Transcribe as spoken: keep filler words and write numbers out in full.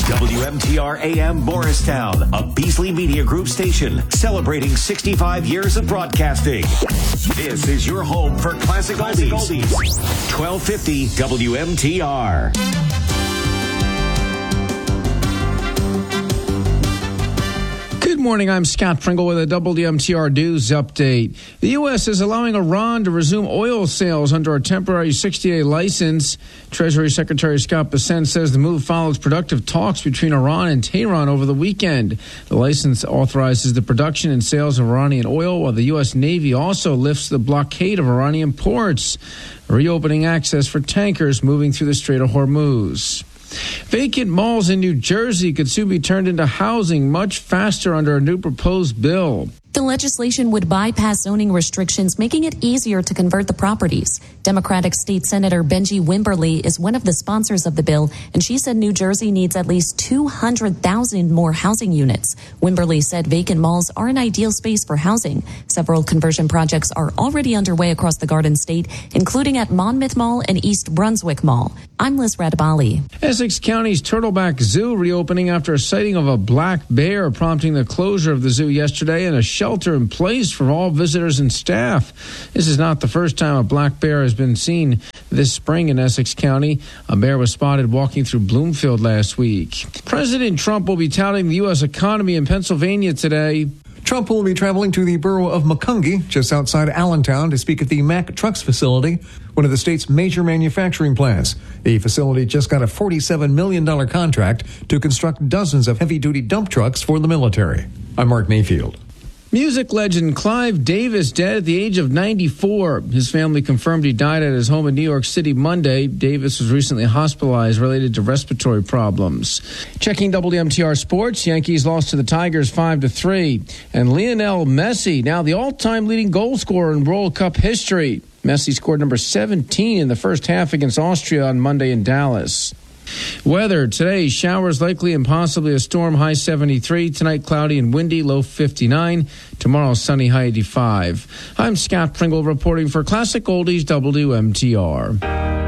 W M T R A M Morristown, a Beasley Media Group station celebrating sixty-five years of broadcasting. This is your home for classic oldies. twelve fifty W M T R. Good morning, I'm Scott Pringle with a W M T R News update. The U S is allowing Iran to resume oil sales under a temporary sixty-day license. Treasury Secretary Scott Bessent says the move follows productive talks between Iran and Tehran over the weekend. The license authorizes the production and sales of Iranian oil, while the U S Navy also lifts the blockade of Iranian ports, reopening access for tankers moving through the Strait of Hormuz. Vacant malls in New Jersey could soon be turned into housing much faster under a new proposed bill. The legislation would bypass zoning restrictions, making it easier to convert the properties. Democratic State Senator Benji Wimberly is one of the sponsors of the bill, and she said New Jersey needs at least two hundred thousand more housing units. Wimberly said vacant malls are an ideal space for housing. Several conversion projects are already underway across the Garden State, including at Monmouth Mall and East Brunswick Mall. I'm Liz Radabali. Essex County's Turtleback Zoo reopening after a sighting of a black bear, prompting the closure of the zoo yesterday and a shelter in place for all visitors and staff. This is not the first time a black bear has been seen this spring in Essex County. A bear was spotted walking through Bloomfield last week. President Trump will be touting the U S economy in Pennsylvania today. Trump will be traveling to the borough of Macungie, just outside Allentown, to speak at the Mack Trucks facility, one of the state's major manufacturing plants. The facility just got a forty-seven million dollars contract to construct dozens of heavy-duty dump trucks for the military. I'm Mark Mayfield. Music legend Clive Davis dead at the age of ninety-four. His family confirmed he died at his home in New York City Monday. Davis was recently hospitalized related to respiratory problems. Checking W M T R Sports, Yankees lost to the Tigers five to three. And Lionel Messi, now the all-time leading goal scorer in World Cup history. Messi scored number seventeen in the first half against Austria on Monday in Dallas. Weather today, showers likely and possibly a storm, high seventy-three. Tonight, cloudy and windy, low fifty-nine. Tomorrow, sunny, high eighty-five. I'm Scott Pringle reporting for Classic Oldies W M T R.